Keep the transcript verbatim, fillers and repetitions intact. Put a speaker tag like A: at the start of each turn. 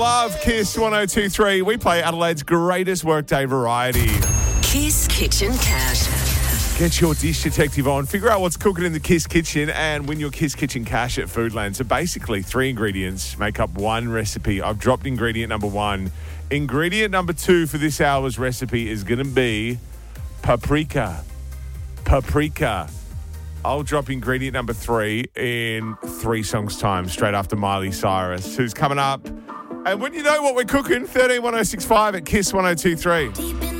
A: love Kiss one oh two point three. We play Adelaide's greatest workday variety.
B: Kiss Kitchen Cash.
A: Get your dish detective on. Figure out what's cooking in the Kiss Kitchen and win your Kiss Kitchen Cash at Foodland. So basically, three ingredients make up one recipe. I've dropped ingredient number one. Ingredient number two for this hour's recipe is going to be paprika. Paprika. I'll drop ingredient number three in three songs' time, straight after Miley Cyrus, who's coming up. And when you know what we're cooking, thirteen one oh six five at Kiss one oh two point three.